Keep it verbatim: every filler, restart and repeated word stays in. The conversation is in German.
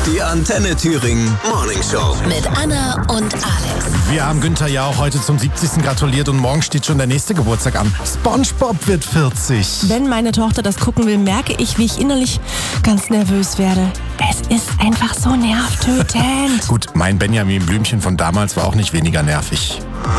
Die Antenne Thüringen Morning Show. Mit Anna und Alex. Wir haben Günther Jauch heute zum siebzigsten gratuliert und morgen steht schon der nächste Geburtstag an. SpongeBob wird vierzig. Wenn meine Tochter das gucken will, merke ich, wie ich innerlich ganz nervös werde. Es ist einfach so nervtötend. Gut, mein Benjamin Blümchen von damals war auch nicht weniger nervig.